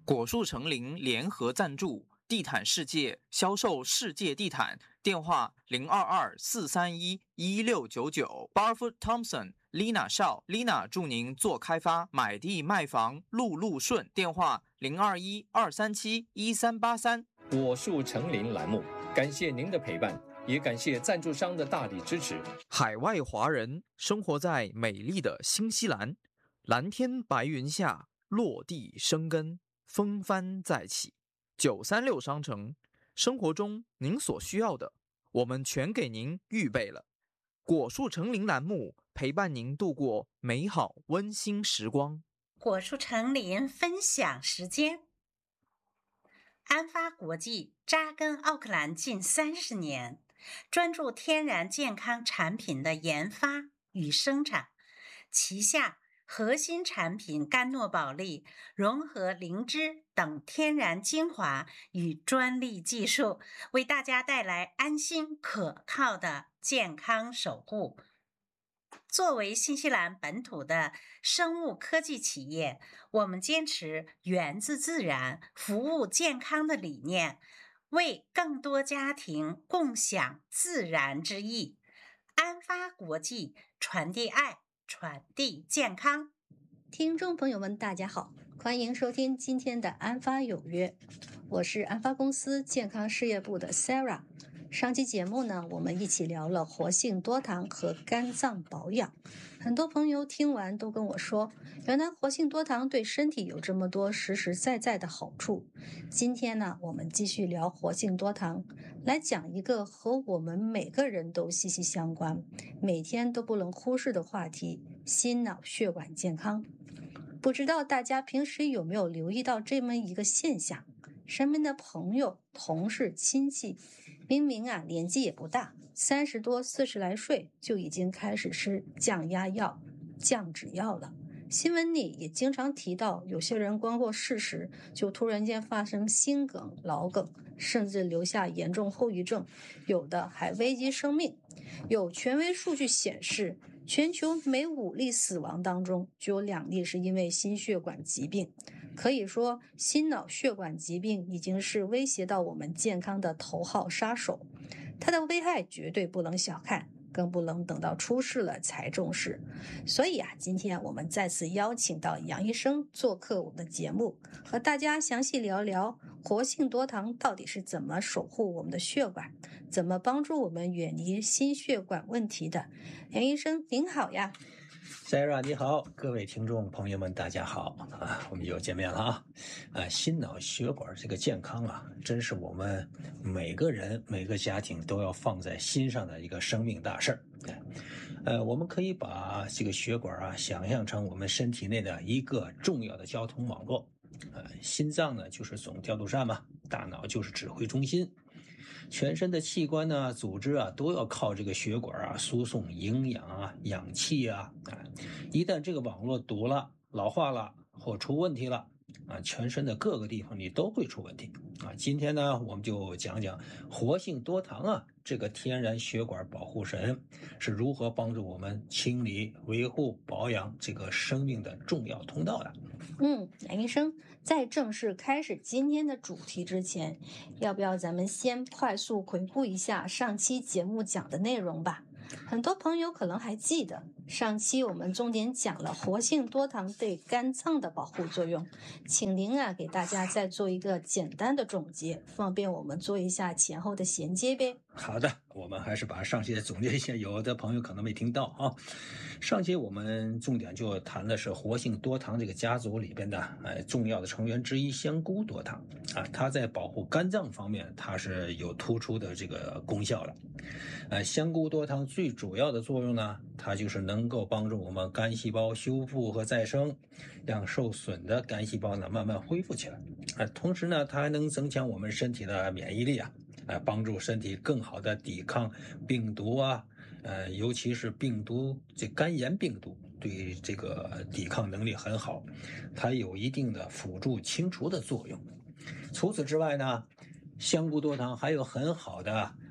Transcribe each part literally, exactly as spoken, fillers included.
果树成林联合赞助，地毯世界销售世界地毯，电话零二二四三一一六九九。Barfoot Thompson Lina 少 Lina 祝您做开发买地卖房路路顺，电话零二一二三七一三八三。 果树成林栏目，感谢您的陪伴，也感谢赞助商的大力支持。 海外华人生活在美丽的新西兰，蓝天白云下落地生根，风帆再起。九三六商城，生活中您所需要的，我们全给您预备了。果树成林栏目陪伴您度过美好温馨时光。 果树成林分享时间。安发国际扎根奥克兰近三十年，专注天然健康产品的研发与生产，旗下核心产品甘诺宝利融合灵芝等天然精华与专利技术，为大家带来安心可靠的健康守护。作为新西兰本土的生物科技企业，我们坚持源自自然、服务健康的理念，为更多家庭共享自然之意。安发国际，传递爱，传递健康。 听众朋友们大家好，欢迎收听今天的安发有约，我是安发公司健康事业部的 Sarah。 上期节目呢，我们一起聊了活性多糖和肝脏保养，很多朋友听完都跟我说，原来活性多糖对身体有这么多实实在在的好处。今天呢，我们继续聊活性多糖，来讲一个和我们每个人都息息相关，每天都不能忽视的话题——心脑血管健康。不知道大家平时有没有留意到这么一个现象，身边的朋友、同事、亲戚明明啊年纪也不大，三十多四十来岁就已经开始吃降压药、降脂药了。新闻里也经常提到，有些人光过四十就突然间发生心梗、脑梗，甚至留下严重后遗症，有的还危及生命。有权威数据显示，全球每五例死亡当中就有两例是因为心血管疾病。可以说，心脑血管疾病已经是威胁到我们健康的头号杀手，它的危害绝对不能小看，更不能等到出事了才重视。所以啊，今天我们再次邀请到杨医生做客我们的节目，和大家详细聊聊活性多糖到底是怎么守护我们的血管，怎么帮助我们远离心血管问题的。杨医生您好呀。 Sarah 你好，各位听众朋友们大家好啊，我们又见面了啊！啊，心脑血管这个健康啊，真是我们每个人每个家庭都要放在心上的一个生命大事儿。呃，我们可以把这个血管啊想象成我们身体内的一个重要的交通网络。呃，心脏呢就是总调度站嘛，大脑就是指挥中心。全身的器官呢、组织啊，都要靠这个血管啊输送营养啊、氧气啊。啊，一旦这个网络堵了、老化了或出问题了啊，全身的各个地方你都会出问题啊。今天呢，我们就讲讲活性多糖啊这个天然血管保护神是如何帮助我们清理、维护、保养这个生命的重要通道的。 嗯，杨医生，在正式开始今天的主题之前，要不要咱们先快速回顾一下上期节目讲的内容吧？很多朋友可能还记得，上期我们重点讲了活性多糖对肝脏的保护作用，请您啊给大家再做一个简单的总结，方便我们做一下前后的衔接呗。 好的，我们还是把上期的总结一下，有的朋友可能没听到啊。上期我们重点就谈的是活性多糖这个家族里边的呃重要的成员之一香菇多糖啊，它在保护肝脏方面它是有突出的这个功效的。呃，香菇多糖最主要的作用呢，它就是能够帮助我们肝细胞修复和再生，让受损的肝细胞呢慢慢恢复起来。啊，同时呢，它还能增强我们身体的免疫力啊。呃，帮助身体更好的抵抗病毒啊，呃，尤其是病毒，这肝炎病毒对这个抵抗能力很好，它有一定的辅助清除的作用。除此之外呢，香菇多糖还有很好的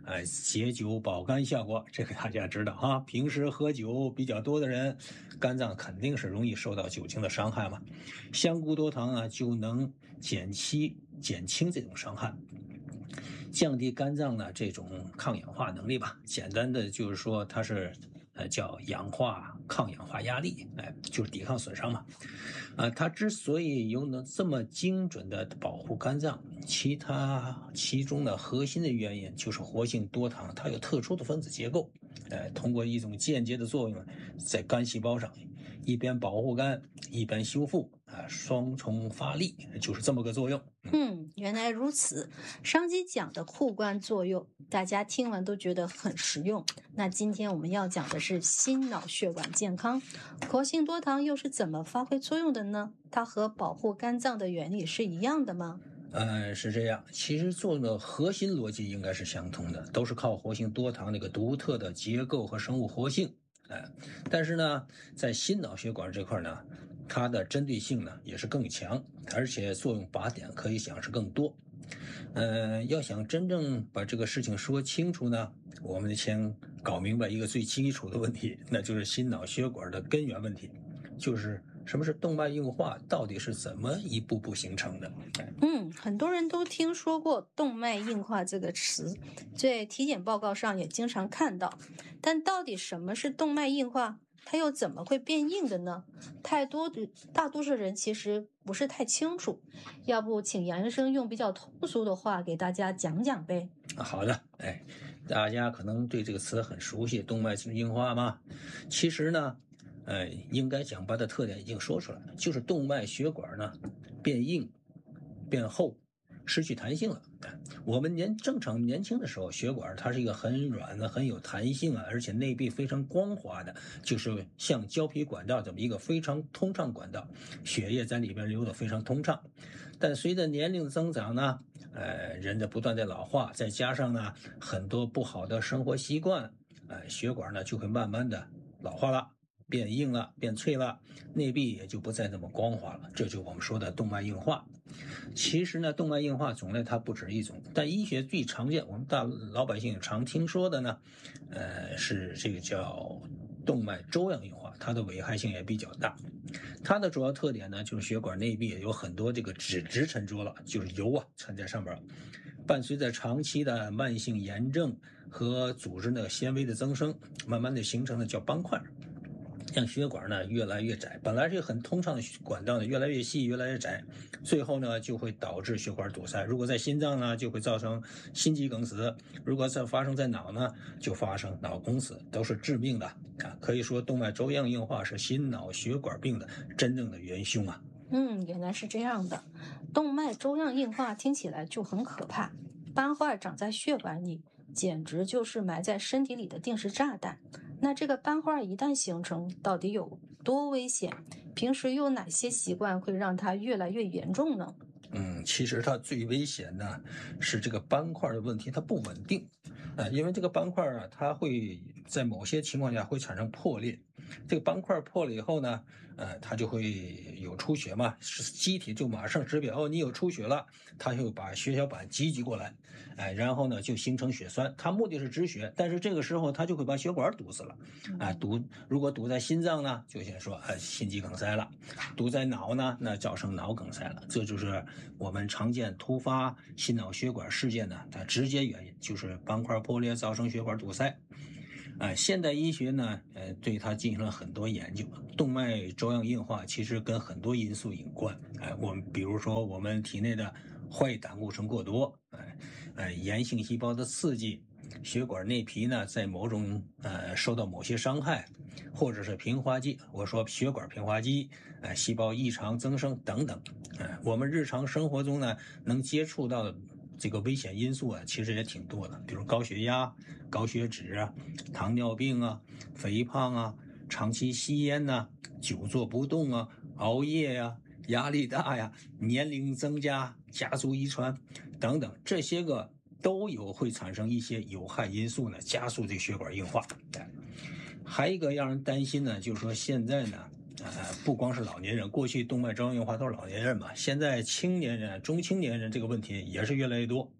哎，解酒保肝效果，这个大家知道啊。平时喝酒比较多的人，肝脏肯定是容易受到酒精的伤害嘛。香菇多糖啊，就能减轻减轻这种伤害，降低肝脏呢这种抗氧化能力吧。简单的就是说，它是呃叫氧化抗氧化压力，哎，就是抵抗损伤嘛。啊，它之所以有能这么精准的保护肝脏，其他其中的核心的原因就是活性多糖它有特殊的分子结构，呃，通过一种间接的作用，在肝细胞上一边保护肝一边修复啊，双重发力，就是这么个作用。 嗯，原来如此。上集讲的护肝作用，大家听完都觉得很实用。那今天我们要讲的是心脑血管健康，活性多糖又是怎么发挥作用的呢？它和保护肝脏的原理是一样的吗？ 呃，是这样，其实做的核心逻辑应该是相通的，都是靠活性多糖那个独特的结构和生物活性。哎，但是呢，在心脑血管这块呢，它的针对性呢也是更强，而且作用靶点可以讲是更多。呃，要想真正把这个事情说清楚呢，我们先搞明白一个最基础的问题，那就是心脑血管的根源问题，就是什么是动脉硬化，到底是怎么一步步形成的？ 嗯，很多人都听说过动脉硬化这个词，在体检报告上也经常看到。但到底什么是动脉硬化？它又怎么会变硬的呢？太多的大多数人其实不是太清楚，要不请杨医生用比较通俗的话给大家讲讲呗。 好的，哎，大家可能对这个词很熟悉，动脉硬化嘛。其实呢，呃，应该讲把它的特点已经说出来了，就是动脉血管呢变硬、变厚、失去弹性了。我们年正常年轻的时候，血管它是一个很软的、很有弹性啊，而且内壁非常光滑的，就是像胶皮管道这么一个非常通畅管道，血液在里边流得非常通畅。但随着年龄的增长呢，呃，人的不断的老化，再加上呢很多不好的生活习惯，呃，血管呢就会慢慢的老化了。变硬了，变脆了，内壁也就不再那么光滑了，这就是我们说的动脉硬化。其实呢，动脉硬化种类它不止一种，但医学最常见，我们大老百姓常听说的呢，呃，是这个叫动脉粥样硬化，它的危害性也比较大。它的主要特点呢，就是血管内壁有很多这个脂质沉着了，就是油啊沉在上边，伴随着长期的慢性炎症和组织的纤维的增生，慢慢的形成的叫斑块。让血管呢越来越窄，本来是一个很通畅的管道呢，越来越细，越来越窄，最后呢就会导致血管堵塞。如果在心脏呢，就会造成心肌梗死；如果在发生在脑呢，就发生脑梗死，都是致命的啊！可以说，动脉粥样硬化是心脑血管病的真正的元凶啊。 嗯，原来是这样的。动脉粥样硬化听起来就很可怕，斑块长在血管里，简直就是埋在身体里的定时炸弹。那这个斑块一旦形成，到底有多危险？平时有哪些习惯会让它越来越严重呢？ 嗯，其实它最危险的是这个斑块的问题，它不稳定，呃，因为这个斑块啊，它会在某些情况下会产生破裂。这个斑块破了以后呢，呃，它就会有出血嘛，机体就马上识别哦，你有出血了，它就把血小板集聚过来，哎，然后呢就形成血栓，它目的是止血，但是这个时候它就会把血管堵死了，啊，堵如果堵在心脏呢，就先说哎心肌梗塞了；堵在脑呢，那造成脑梗塞了。这就是我们常见突发心脑血管事件呢，它直接原因就是斑块破裂造成血管堵塞。啊、呃，现代医学呢，呃，对它进行了很多研究。动脉粥样硬化其实跟很多因素有关。哎、呃，我们比如说我们体内的坏胆固醇过多，哎、呃，呃，炎性细胞的刺激，血管内皮呢在某种呃受到某些伤害，或者是平滑肌，我说血管平滑肌，哎、呃，细胞异常增生等等。哎、呃，我们日常生活中呢能接触到的这个危险因素啊，其实也挺多的，比如高血压、高血脂啊、糖尿病啊、肥胖啊、长期吸烟呐、啊、久坐不动啊、熬夜呀、啊、压力大呀、年龄增加、家族遗传等等，这些个都有会产生一些有害因素呢，加速这个血管硬化。还有一个让人担心呢，就是说现在呢。呃，不光是老年人，过去动脉粥样硬化都是老年人嘛，现在青年人、中青年人这个问题也是越来越多。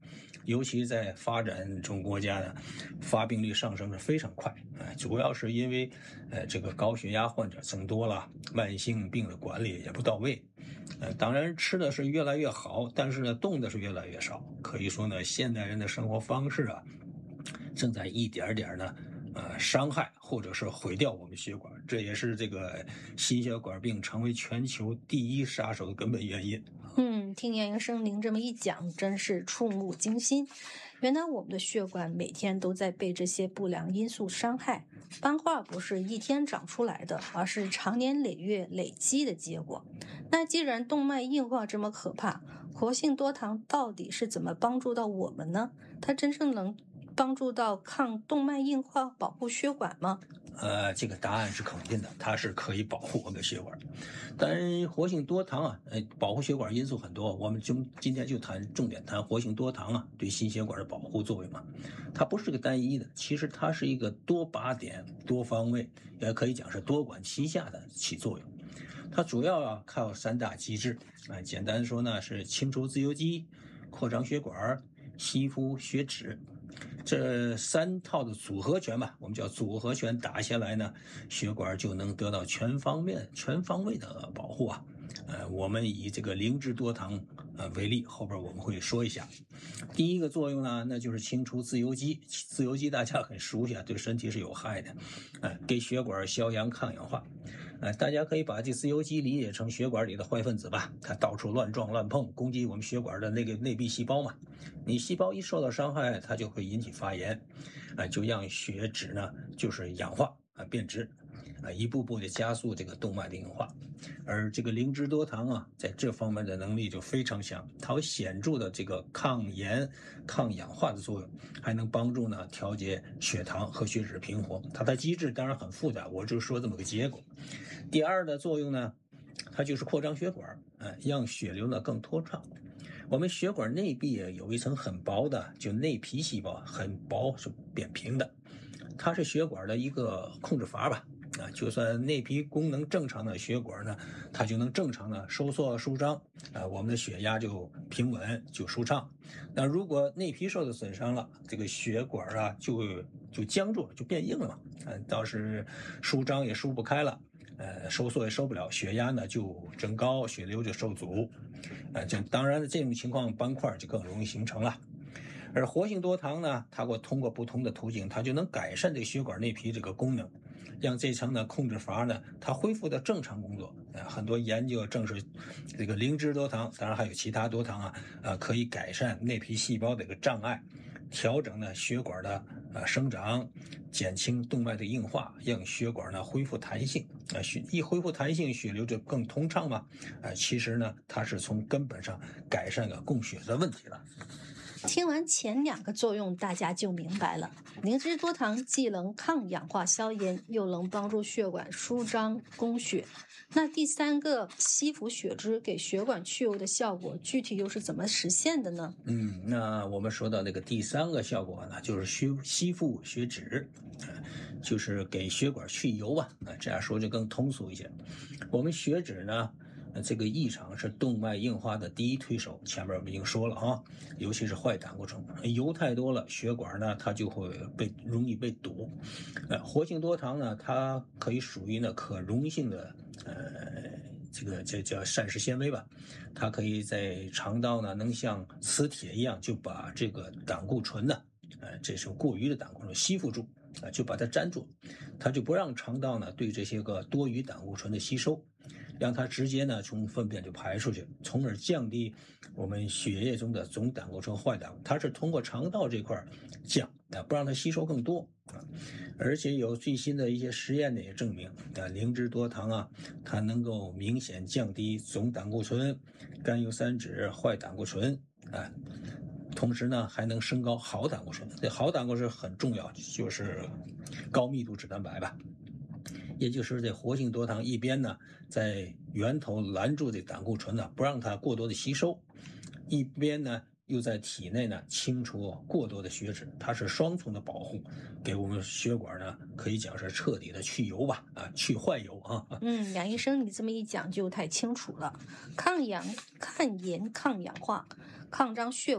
尤其在发展中国家呢，发病率上升是非常快，哎，主要是因为呃这个高血压患者增多了，慢性病的管理也不到位。呃，当然吃的是越来越好，但是呢，动的是越来越少。可以说呢，现代人的生活方式啊，正在一点点呢，呃，伤害或者是毁掉我们血管，这也是这个心血管病成为全球第一杀手的根本原因。 嗯，听杨医生您这么一讲，真是触目惊心。原来我们的血管每天都在被这些不良因素伤害。斑块不是一天长出来的，而是长年累月累积的结果。那既然动脉硬化这么可怕，活性多糖到底是怎么帮助到我们呢？它真正能帮助到抗动脉硬化、保护血管吗？ 呃，这个答案是肯定的，它是可以保护我们的血管。但活性多糖啊，呃，保护血管因素很多，我们就今天就谈重点谈活性多糖啊对心血管的保护作用啊。它不是个单一的，其实它是一个多靶点、多方位，也可以讲是多管齐下的起作用。它主要啊靠三大机制啊，简单说呢是清除自由基、扩张血管、吸附血脂。这三套的组合拳吧，我们叫组合拳打下来呢，血管就能得到全方面、全方位的保护啊。呃，我们以这个灵芝多糖呃为例，后边我们会说一下。第一个作用呢，那就是清除自由基。自由基大家很熟悉啊，对身体是有害的，呃，给血管消氧抗氧化。呃，大家可以把这自由基理解成血管里的坏分子吧，它到处乱撞乱碰，攻击我们血管的那个内壁细胞嘛。你细胞一受到伤害，它就会引起发炎，啊、呃，就让血脂呢就是氧化啊、呃、变质，啊、呃，一步步的加速这个动脉的硬化。而这个灵芝多糖啊，在这方面的能力就非常强，它有显著的这个抗炎、抗氧化的作用，还能帮助呢调节血糖和血脂平衡。它的机制当然很复杂，我就说这么个结果。第二的作用呢，它就是扩张血管，呃，让血流呢更通畅。我们血管内壁有一层很薄的，就内皮细胞，很薄是扁平的，它是血管的一个控制阀吧。啊，就算内皮功能正常的血管呢，它就能正常的收缩舒张，啊，我们的血压就平稳就舒畅。那如果内皮受到损伤了，这个血管啊就就僵住了，就变硬了嘛，啊，倒是舒张也舒不开了。呃，收缩也收不了，血压呢就增高，血流就受阻，呃，这当然这种情况斑块就更容易形成了。而活性多糖呢，它会通过不同的途径，它就能改善这个血管内皮这个功能，让这层的控制阀呢，它恢复到正常工作。呃，很多研究证实，这个灵芝多糖，当然还有其他多糖啊，呃，可以改善内皮细胞的一个障碍，调整呢血管的呃生长，减轻动脉的硬化，让血管呢恢复弹性。啊、呃，血一恢复弹性，血流就更通畅嘛。呃，其实呢，它是从根本上改善了供血的问题了。 听完前两个作用，大家就明白了。灵芝多糖既能抗氧化消炎，又能帮助血管舒张供血。那第三个吸附血脂给血管去油的效果，具体又是怎么实现的呢？ 嗯，那我们说到那个第三个效果呢，就是吸吸附血脂，呃，就是给血管去油吧。啊、呃，这样说就更通俗一些。我们血脂呢，这个异常是动脉硬化的第一推手，前面我们已经说了啊，尤其是坏胆固醇，油太多了，血管呢它就会被容易被堵。呃，活性多糖呢，它可以属于呢可溶性的呃这个这叫膳食纤维吧，它可以在肠道呢能像磁铁一样就把这个胆固醇呢，呃这是过余的胆固醇吸附住。啊，就把它粘住，它就不让肠道呢对这些个多余胆固醇的吸收，让它直接呢从粪便就排出去，从而降低我们血液中的总胆固醇、坏胆固醇。它是通过肠道这块降，啊，不让它吸收更多啊。而且有最新的一些实验呢也证明，啊，灵芝多糖啊，它能够明显降低总胆固醇、甘油三酯、坏胆固醇啊。同时呢，还能升高好胆固醇。这好胆固醇很重要，就是高密度脂蛋白吧。也就是这活性多糖一边呢，在源头拦住这胆固醇呢，不让它过多的吸收；一边呢，又在体内呢清除过多的血脂。它是双重的保护，给我们血管呢可以讲是彻底的去油吧，啊，去坏油啊。 嗯，杨医生，你这么一讲就太清楚了。抗氧、抗炎、抗氧化、抗张血管。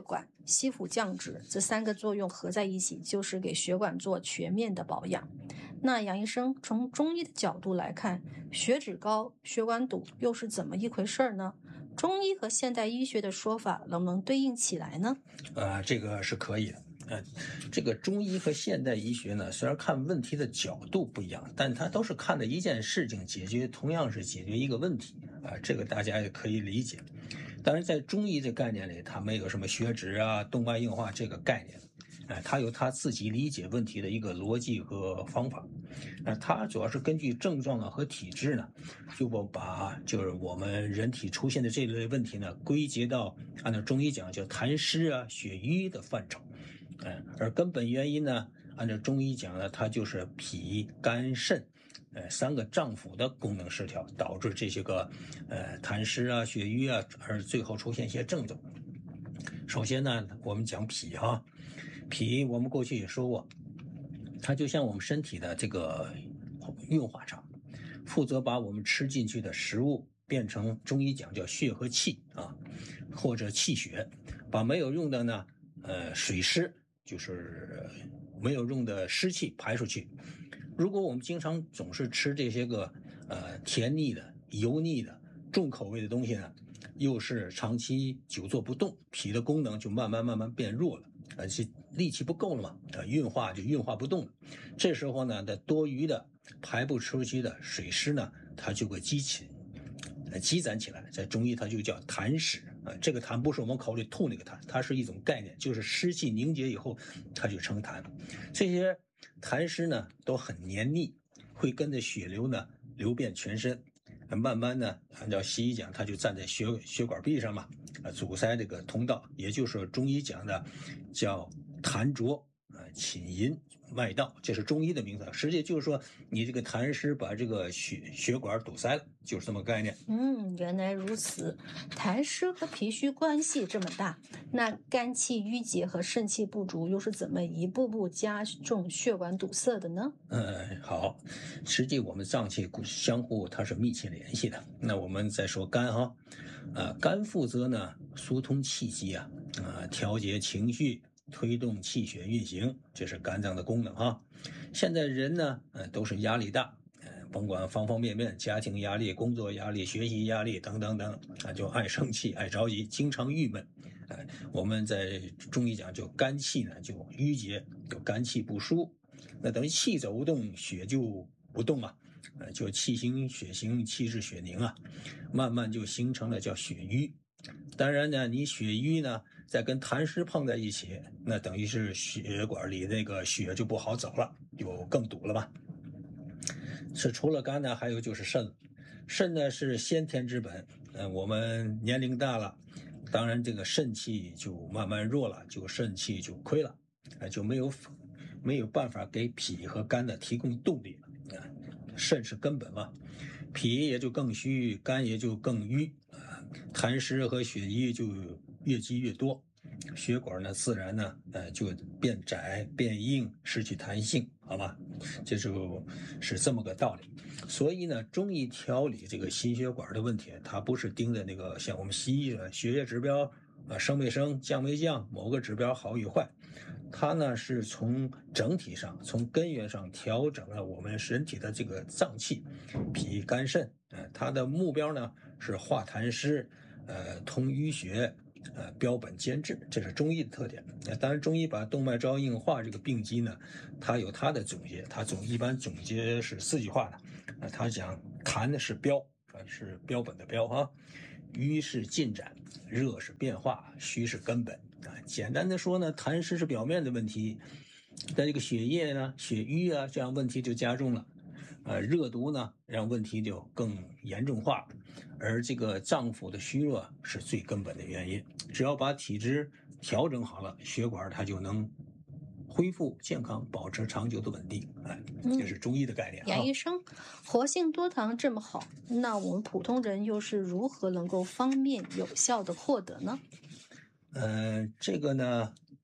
吸附降脂，这三个作用合在一起，就是给血管做全面的保养。那杨医生，从中医的角度来看，血脂高、血管堵又是怎么一回事呢？中医和现代医学的说法能不能对应起来呢？ 呃，这个是可以的。呃，这个中医和现代医学呢，虽然看问题的角度不一样，但它都是看的一件事情，解决同样是解决一个问题啊、呃，这个大家也可以理解。当然，在中医这概念里，它没有什么血脂啊、动脉硬化这个概念，哎、呃，它有它自己理解问题的一个逻辑和方法。那、呃、它主要是根据症状啊和体质呢，就把就是我们人体出现的这类问题呢，归结到按照中医讲叫痰湿啊、血瘀的范畴。嗯，而根本原因呢，按照中医讲呢，它就是脾、肝、肾，呃，三个脏腑的功能失调，导致这些个呃痰湿啊、血瘀啊，而最后出现一些症状。首先呢，我们讲脾哈，脾我们过去也说过，它就像我们身体的这个运化场，负责把我们吃进去的食物变成中医讲叫血和气啊，或者气血，把没有用的呢，呃，水湿。就是没有用的湿气排出去。如果我们经常总是吃这些个呃甜腻的、油腻的、重口味的东西呢，又是长期久坐不动，脾的功能就慢慢慢慢变弱了，而且力气不够了嘛，呃，运化就运化不动了。这时候呢，的多余的排不出去的水湿呢，它就会积起。呃，积攒起来，在中医它就叫痰湿啊。这个痰不是我们口里吐那个痰，它是一种概念，就是湿气凝结以后，它就成痰。这些痰湿呢都很黏腻，会跟着血流呢流遍全身，慢慢呢，按照西医讲，它就站在血血管壁上嘛，啊，阻塞这个通道，也就是中医讲的叫痰浊啊，侵淫脉道，这是中医的名词。实际就是说，你这个痰湿把这个血血管堵塞了，就是这么概念。 嗯，原来如此。痰湿和脾虚关系这么大，那肝气郁结和肾气不足又是怎么一步步加重血管堵塞的呢？ 嗯，好，实际我们脏器相互它是密切联系的。那我们再说肝哈，呃，肝负责呢疏通气机啊，啊、呃，调节情绪。推动气血运行，这是肝脏的功能哈。现在人呢，呃，都是压力大，呃，甭管方方面面，家庭压力、工作压力、学习压力等等等，啊，就爱生气、爱着急，经常郁闷。呃，我们在中医讲，就肝气呢就郁结，就肝气不舒，那等于气走不动，血就不动嘛，呃，就气行血行，气滞血凝啊，慢慢就形成了叫血瘀。当然呢，你血瘀呢，再跟痰湿碰在一起，那等于是血管里那个血就不好走了，就更堵了嘛。是除了肝呢，还有就是肾，肾呢是先天之本，嗯，我们年龄大了，当然这个肾气就慢慢弱了，就肾气就亏了，啊，就没有没有办法给脾和肝呢提供动力了，啊，肾是根本嘛，脾也就更虚，肝也就更瘀。痰湿和血瘀就越积越多，血管呢自然呢呃就变窄变硬，失去弹性，好吧？这就是这么个道理。所以呢，中医调理这个心血管的问题，它不是盯着那个像我们西医的血液指标啊升没升降没降某个指标好与坏，它呢是从整体上从根源上调整了我们身体的这个脏器，脾肝肾，呃，它的目标呢是化痰湿，呃，通淤血，呃，标本兼治，这是中医的特点。呃、当然，中医把动脉粥硬化这个病机呢，它有它的总结，它总一般总结是四句话的。呃，它讲痰是标，啊是标本的标哈，瘀是进展，热是变化，虚是根本。啊，简单的说呢，痰湿是表面的问题，在这个血液呢、血瘀啊，这样问题就加重了。呃，热毒呢，让问题就更严重化，而这个脏腑的虚弱是最根本的原因。只要把体质调整好了，血管它就能恢复健康，保持长久的稳定。哎，这是中医的概念。 杨医生，活性多糖这么好，那我们普通人又是如何能够方便有效的获得呢？ 呃，这个呢，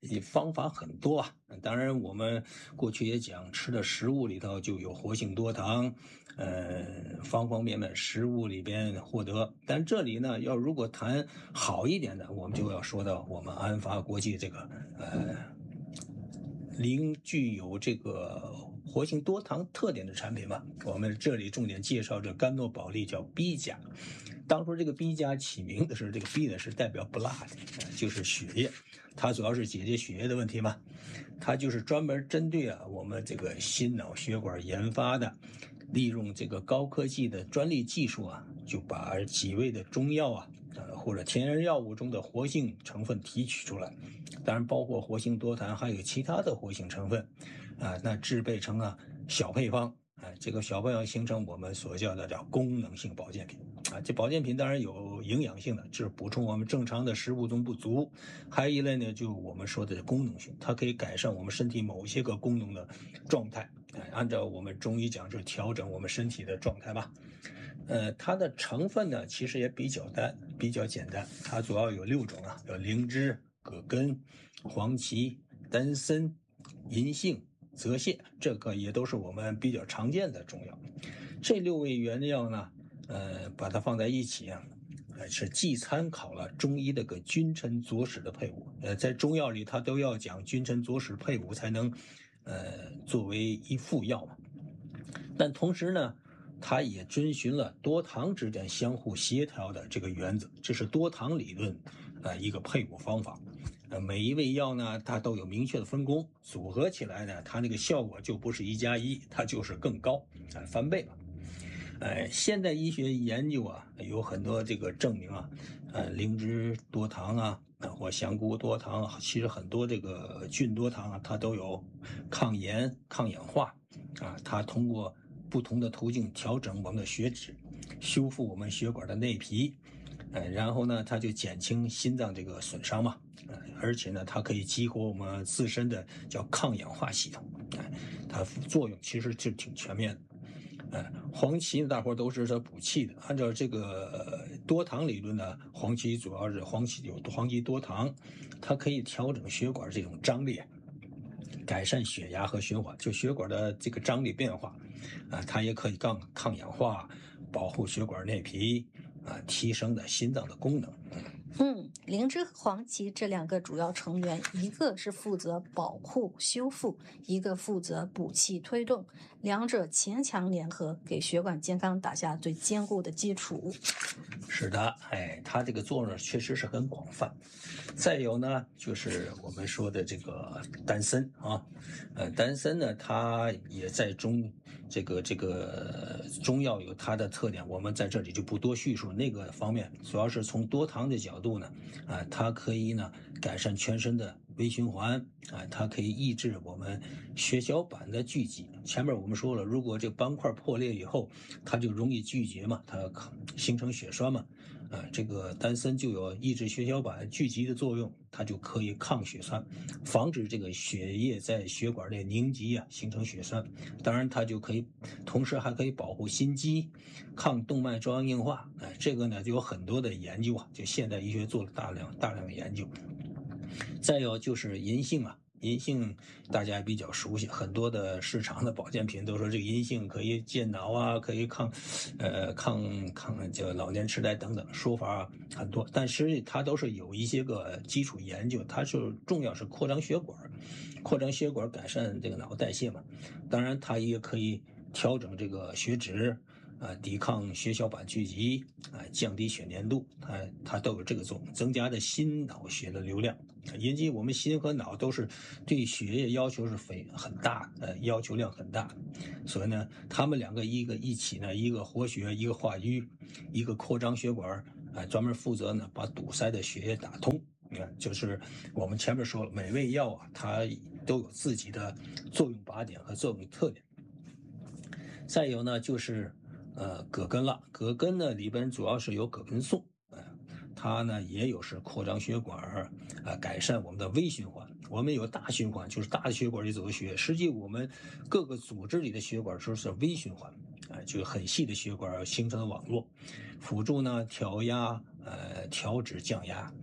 方法很多啊。当然，我们过去也讲，吃的食物里头就有活性多糖，呃，方方面面食物里边获得。但这里呢，要如果谈好一点的，我们就要说到我们安发国际这个呃，零具有这个活性多糖特点的产品嘛。我们这里重点介绍这甘诺宝利叫 B 加。当初这个 B 加起名的是这个 B 呢是代表 blood， 就是血液，它主要是解决血液的问题嘛。它就是专门针对啊我们这个心脑血管研发的，利用这个高科技的专利技术啊，就把几味的中药啊，呃或者天然药物中的活性成分提取出来，当然包括活性多糖，还有其他的活性成分，啊，那制备成啊小配方。哎，这个小配方形成我们所叫的叫功能性保健品啊。这保健品当然有营养性的，就是补充我们正常的食物中不足；还有一类呢，就我们说的功能性，它可以改善我们身体某些个功能的状态。哎，按照我们中医讲，就是调整我们身体的状态吧。呃，它的成分呢，其实也比较单，比较简单。它主要有六种啊，有灵芝、葛根、黄芪、丹参、银杏、泽泻，这个也都是我们比较常见的中药。这六味原料呢，呃，把它放在一起啊，呃，是既参考了中医这个君臣佐使的配伍，呃，在中药里它都要讲君臣佐使配伍才能，呃，作为一副药嘛。但同时呢，它也遵循了多糖之间相互协调的这个原则，这是多糖理论呃一个配伍方法。呃，每一味药呢，它都有明确的分工，组合起来呢，它那个效果就不是一加一，它就是更高，啊、呃，翻倍了。呃，现代医学研究啊，有很多这个证明啊，呃，灵芝多糖啊，或香菇多糖啊，其实很多这个菌多糖啊，它都有抗炎、抗氧化啊，它通过不同的途径调整我们的血脂，修复我们血管的内皮，呃，然后呢，它就减轻心脏这个损伤嘛，呃，而且呢，它可以激活我们自身的叫抗氧化系统，哎、呃，它作用其实是挺全面的。呃，黄芪呢，大伙都知道补气的。按照这个多糖理论呢，黄芪主要是黄芪有黄芪多糖，它可以调整血管这种张力，改善血压和循环，就血管的这个张力变化，啊、呃，它也可以抗抗氧化，保护血管内皮，啊、呃，提升的心脏的功能。 嗯，灵芝和黄芪这两个主要成员，一个是负责保护修复，一个负责补气推动，两者强强联合，给血管健康打下最坚固的基础。 是的，哎，它这个作用确实是很广泛。再有呢，就是我们说的这个丹参啊，呃，丹参呢，它也在中这个这个中药有它的特点，我们在这里就不多叙述那个方面，主要是从多糖的角度呢，啊，它可以呢改善全身的微循环啊，它可以抑制我们血小板的聚集。前面我们说了，如果这个斑块破裂以后，它就容易聚集嘛，它形成血栓嘛，啊，这个丹参就有抑制血小板聚集的作用，它就可以抗血栓，防止这个血液在血管内凝集啊，形成血栓。当然，它就可以同时还可以保护心肌，抗动脉粥样硬化。哎，这个呢就有很多的研究啊，就现代医学做了大量大量的研究。再有就是银杏啊，银杏大家也比较熟悉，很多的市场的保健品都说这个银杏可以健脑啊，可以抗，呃，抗抗叫老年痴呆等等，说法很多，但实际它都是有一些个基础研究，它是重要是扩张血管，扩张血管改善这个脑代谢嘛，当然它也可以调整这个血脂。啊，抵抗血小板聚集，啊，降低血粘度，它它都有这个作用，增加的心脑血的流量。因为我们心和脑都是对血液要求是非很大，呃，要求量很大，所以呢，他们两个一个一起呢，一个活血，一个化瘀，一个扩张血管，啊，专门负责呢把堵塞的血液打通。你看，就是我们前面说了，每味药啊，它都有自己的作用靶点和作用特点。再有呢，就是呃，葛根了，葛根呢里边主要是有葛根宋，呃，它呢也有是扩张血管，啊、呃，改善我们的微循环。我们有大循环，就是大的血管里走的血，实际我们各个组织里的血管都是微循环，啊、呃，就是很细的血管形成的网络，辅助呢调压，呃，调脂降压。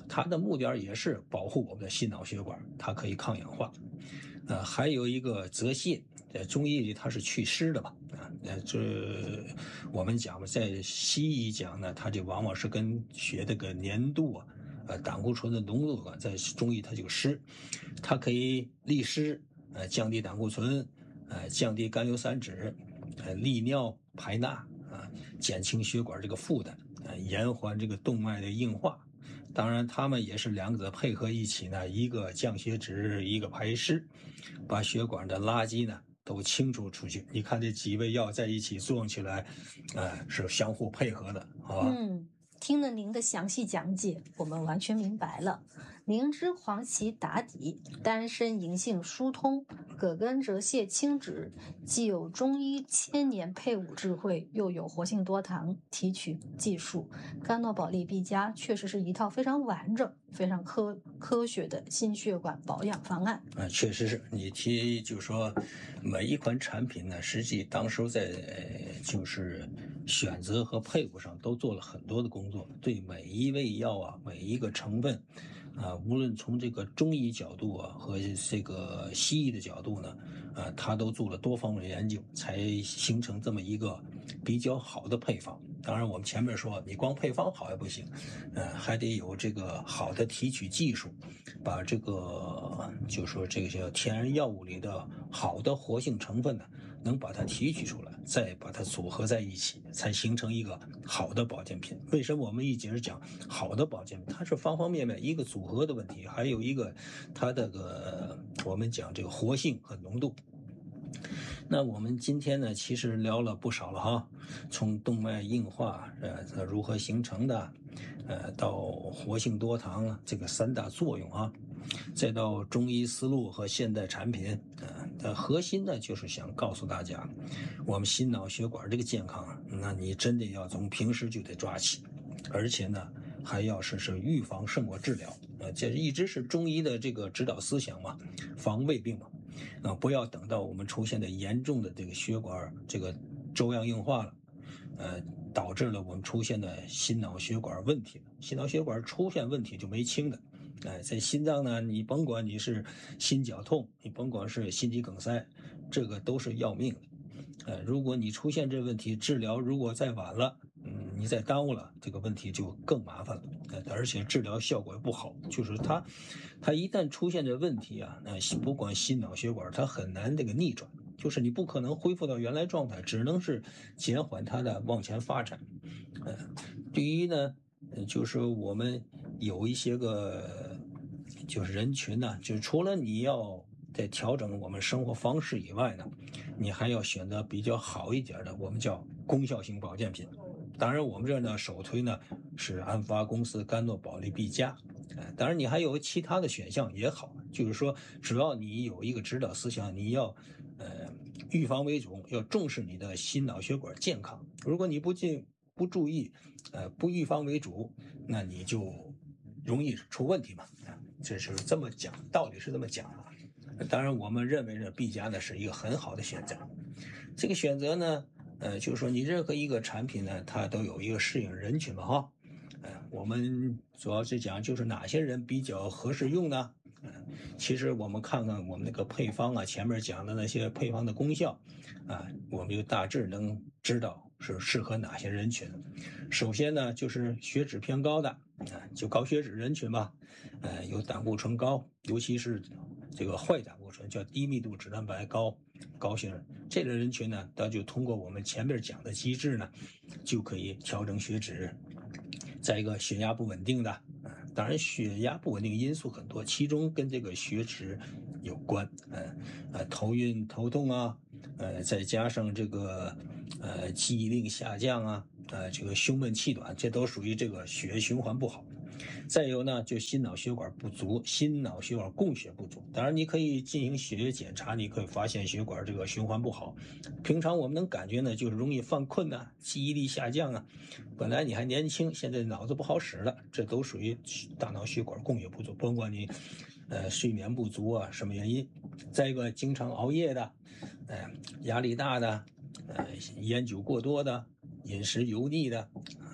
它的目的也是保护我们的心脑血管，它可以抗氧化。呃，还有一个泽泻，在中医里它是祛湿的嘛，啊，呃，这我们讲嘛，在西医讲呢，它就往往是跟血这个粘度啊，呃，胆固醇的浓度啊，在中医它就湿，它可以利湿，呃，降低胆固醇，呃，降低甘油三酯，呃，利尿排钠啊，减轻血管这个负担，呃，延缓这个动脉的硬化。当然，它们也是两者配合一起呢，一个降血脂，一个排湿，把血管的垃圾呢都清除出去。你看这几味药在一起作用起来，呃，是相互配合的，好吧？ 嗯，听了您的详细讲解，我们完全明白了。灵芝、黄芪打底，丹参银杏疏通，葛根泽泻清脂，既有中医千年配伍智慧，又有活性多糖提取技术。甘诺宝利 B 加确实是一套非常完整、非常科科学的心血管保养方案。 啊，确实是你提，就是说每一款产品呢，实际当时在呃就是选择和配伍上都做了很多的工作，对每一味药啊，每一个成分。啊，无论从这个中医角度啊和这个西医的角度呢，啊，他都做了多方面研究，才形成这么一个比较好的配方。当然，我们前面说，你光配方好还不行，呃，还得有这个好的提取技术，把这个就说这个叫天然药物里的好的活性成分呢，能把它提取出来，再把它组合在一起，才形成一个好的保健品。为什么我们一直讲好的保健品？它是方方面面一个组合的问题，还有一个它这个我们讲这个活性和浓度。那我们今天呢，其实聊了不少了哈，从动脉硬化呃如何形成的，呃到活性多糖这个三大作用啊，再到中医思路和现代产品，呃的核心呢就是想告诉大家，我们心脑血管这个健康，那你真的要从平时就得抓起，而且呢还要是是预防胜过治疗，呃这一直是中医的这个指导思想嘛，防胃病嘛。啊，不要等到我们出现的严重的这个血管这个粥样硬化了，呃，导致了我们出现的心脑血管问题了。心脑血管出现问题就没轻的，哎、呃，在心脏呢，你甭管你是心绞痛，你甭管是心肌梗塞，这个都是要命的。呃，如果你出现这问题，治疗如果再晚了，嗯，你再耽误了，这个问题就更麻烦了，呃，而且治疗效果也不好。就是它，它一旦出现这问题啊，那不管心脑血管，它很难这个逆转，就是你不可能恢复到原来状态，只能是减缓它的往前发展。呃，第一呢，就是我们有一些个就是人群呢，就除了你要在调整我们生活方式以外呢，你还要选择比较好一点的，我们叫功效型保健品。当然，我们这儿呢首推呢是安发公司甘诺宝利 B 加。呃，当然你还有其他的选项也好，就是说只要你有一个指导思想，你要呃预防为主，要重视你的心脑血管健康。如果你不进不注意，呃不预防为主，那你就容易出问题嘛。这是这么讲，道理是这么讲的。当然，我们认为这 B 加呢是一个很好的选择。这个选择呢，呃，就是说你任何一个产品呢，它都有一个适应人群嘛，哈。呃，我们主要是讲就是哪些人比较合适用呢？呃，其实我们看看我们那个配方啊，前面讲的那些配方的功效，啊，我们就大致能知道是适合哪些人群。首先呢，就是血脂偏高的，啊，就高血脂人群吧，呃，有胆固醇高，尤其是这个坏胆固醇，叫低密度脂蛋白高高血脂这类人群呢，它就通过我们前面讲的机制呢，就可以调整血脂。再一个，血压不稳定的，呃、当然血压不稳定因素很多，其中跟这个血脂有关，呃呃，头晕头痛啊，呃，再加上这个呃记忆力下降啊，呃，这个胸闷气短，这都属于这个血液循环不好。再有呢，就心脑血管不足，心脑血管供血不足。当然，你可以进行血液检查，你可以发现血管这个循环不好。平常我们能感觉呢，就是容易犯困啊，记忆力下降啊。本来你还年轻，现在脑子不好使了，这都属于大脑血管供血不足。甭管你呃睡眠不足啊，什么原因。再一个，经常熬夜的，呃，压力大的，呃，烟酒过多的。饮食油腻的，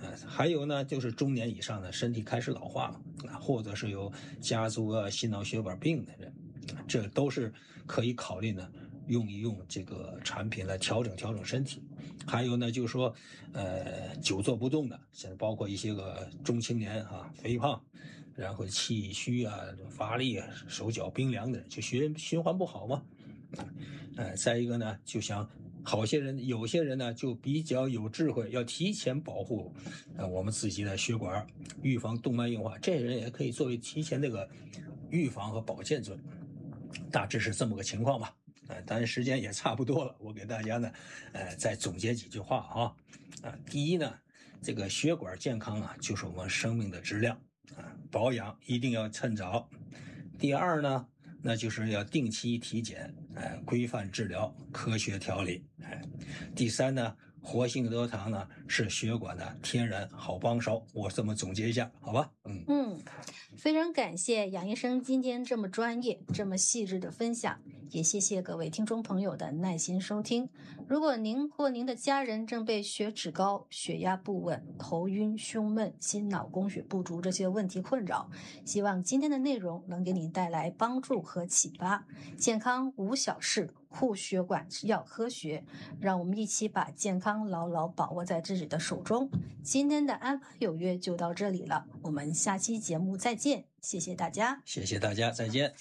呃，还有呢，就是中年以上的身体开始老化了，啊，或者是有家族啊心脑血管病的人，这都是可以考虑呢，用一用这个产品来调整调整身体。还有呢，就是说，呃，久坐不动的，现在包括一些个中青年啊，肥胖，然后气虚啊、乏力啊、手脚冰凉的，就循循环不好嘛。呃，再一个呢，就像好些人，有些人呢就比较有智慧，要提前保护呃我们自己的血管，预防动脉硬化。这些人也可以作为提前这个预防和保健作用。大致是这么个情况吧。呃，当然时间也差不多了，我给大家呢，呃，再总结几句话啊。啊，第一呢，这个血管健康啊，就是我们生命的质量啊，保养一定要趁早。第二呢，那就是要定期体检，哎，规范治疗，科学调理，哎。第三呢，活性多糖呢是血管的天然好帮手，我这么总结一下，好吧？嗯嗯，非常感谢杨医生今天这么专业、这么细致的分享，也谢谢各位听众朋友的耐心收听。如果您或您的家人正被血脂高、血压不稳、头晕、胸闷、心脑供血不足这些问题困扰，希望今天的内容能给你带来帮助和启发。健康无小事，护血管要科学，让我们一起把健康牢牢把握在自己的手中。今天的安发有约就到这里了，我们下期节目再见，谢谢大家， 谢谢大家，再见。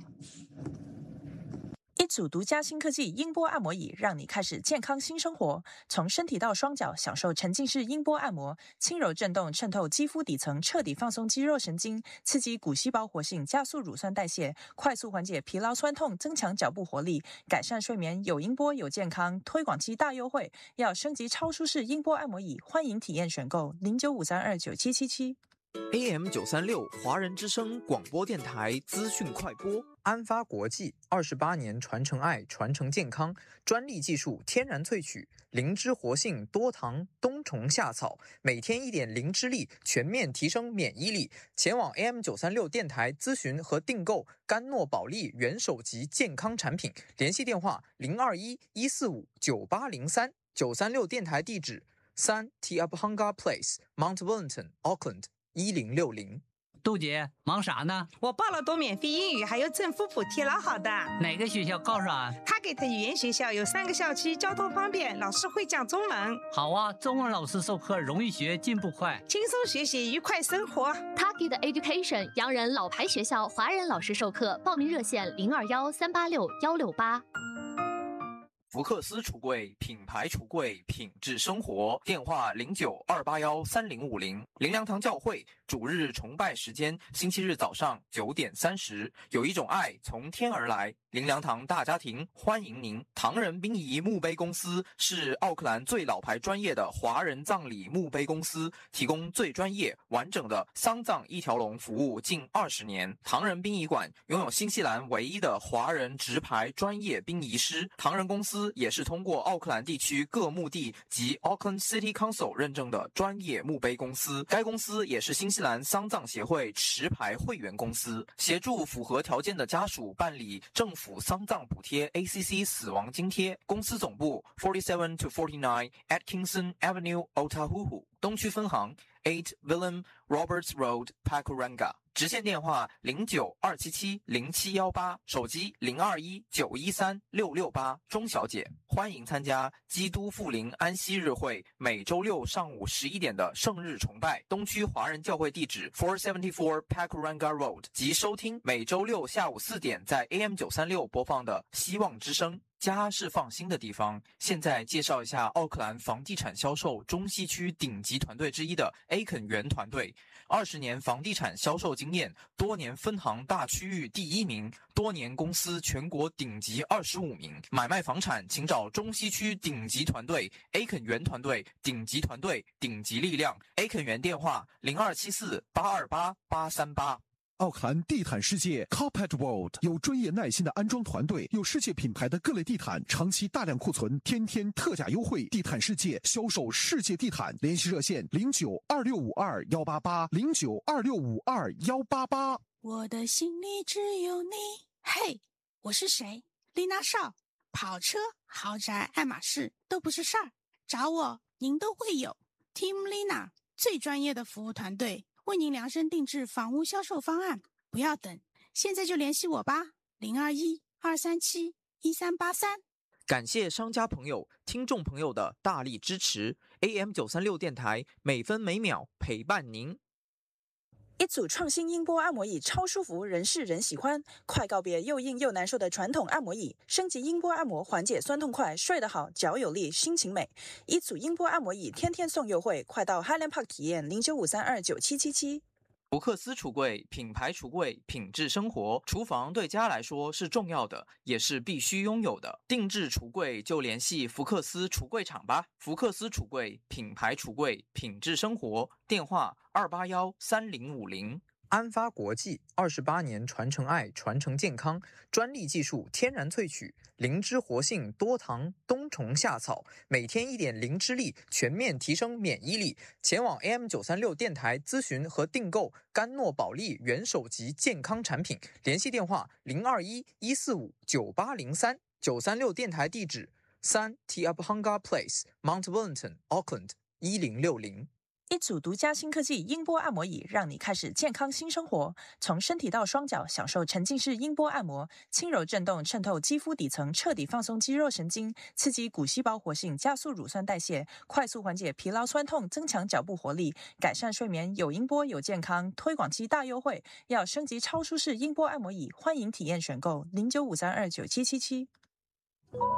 一组独家新科技音波按摩椅，让你开始健康新生活。从身体到双脚，享受沉浸式音波按摩，轻柔震动渗透肌肤底层，彻底放松肌肉神经，刺激骨细胞活性，加速乳酸代谢，快速缓解疲劳酸痛，增强脚部活力，改善睡眠。有音波有健康，推广期大优惠，要升级超舒适音波按摩椅，欢迎体验选购零九五三二九七七七。 A M 九三六华人之声广播电台资讯快播，安发国际二十八年传承爱，传承健康，专利技术天然萃取，灵芝活性多糖冬虫夏草，每天一点灵芝力，全面提升免疫力。前往 A M 九三六电台咨询和订购甘诺宝利元首级健康产品，联系电话零二一一四五九八零三，九三六电台地址三 Te Apahanga Place Mount Wellington Auckland。一零六零， 杜姐忙啥呢？ 我报了读免费英语，还有政府补贴，老好的。 哪个学校告诉啊？ 他给的语言学校有三个校区，交通方便，老师会讲中文。 好啊，中文老师授课容易学，进步快， 轻松学习，愉快生活。 他给的 Education 洋人老牌学校，华人老师授课，报名热线零二幺三八六幺六八。 福克斯橱柜，品牌橱柜，品质生活。电话零九二八幺三零五零。灵粮堂教会主日崇拜时间：星期日早上九点三十。有一种爱从天而来，灵粮堂大家庭欢迎您。唐人殡仪墓碑公司是奥克兰最老牌专业的华人葬礼墓碑公司，提供最专业完整的丧葬一条龙服务近二十年。唐人殡仪馆拥有新西兰唯一的华人直牌专业殡仪师。唐人公司也是通过奥克兰地区各墓地及 Auckland City Council 认证的专业墓碑公司。该公司也是新西兰丧葬协会持牌会员公司，协助符合条件的家属办理政府丧葬补贴 A C C 死亡津贴。公司总部 forty-seven to forty-nine Atkinson Avenue Otahuhu， 东区分行 eight Willem Roberts Road Pakuranga， 直线电话零九二七七零七一八，手机零二一九一三六六八。钟小姐，欢迎参加基督复临安息日会每周六上午十一点的圣日崇拜，东区华人教会地址 four seventy-four Pakuranga Road， 及收听每周六下午四点在 A M 九三六播放的希望之声。家是放心的地方。现在介绍一下奥克兰房地产销售中西区顶级团队之一的 A 肯园团队，二十年房地产销售经验，多年分行大区域第一名，多年公司全国顶级二十五名。买卖房产请找中西区顶级团队 A 肯园团队，顶级团队，顶级力量。A 肯园电话零二七四八二八八三八。 奥克兰地毯世界 Carpet World 有专业耐心的安装团队，有世界品牌的各类地毯，长期大量库存，天天特价优惠。地毯世界销售世界地毯，联系热线零九二六五二幺八八零九二六五二幺八八。 我的心里只有你。嘿，我是谁？丽娜少。跑车、豪宅、爱马仕都不是事儿，找我您都会有。Team Lina 最专业的服务团队，为您量身定制房屋销售方案。不要等，现在就联系我吧，零二一二三七一三八三。 感谢商家朋友、听众朋友的大力支持 ，A M 九三六电台每分每秒陪伴您。 一组创新音波按摩椅超舒服，人是人喜欢。快告别又硬又难受的传统按摩椅，升级音波按摩，缓解酸痛快，睡得好，脚有力，心情美。一组音波按摩椅天天送优惠，快到 Highland Park 体验零九五三二九七七七。 福克斯橱柜，品牌橱柜，品质生活。厨房对家来说是重要的，也是必须拥有的。定制橱柜就联系福克斯橱柜厂吧。福克斯橱柜，品牌橱柜，品质生活。电话二八幺三零五零。安发国际二十八年传承爱，传承健康，专利技术天然萃取，灵芝活性多糖冬虫夏草，每天一点灵芝力，全面提升免疫力。前往 A M 九三六电台咨询和订购甘诺宝利元首级健康产品，联系电话零二一一四五九八零三。九三六电台地址三 Tiabhanga Place Mount Wellington Auckland 一零六零。 一组独家新科技音波按摩椅，让你开始健康新生活。从身体到双脚，享受沉浸式音波按摩，轻柔震动渗透肌肤底层，彻底放松肌肉神经，刺激骨细胞活性，加速乳酸代谢，快速缓解疲劳酸痛，增强脚部活力，改善睡眠。有音波有健康，推广期大优惠，要升级超舒适音波按摩椅，欢迎体验选购零九五三二九七七七。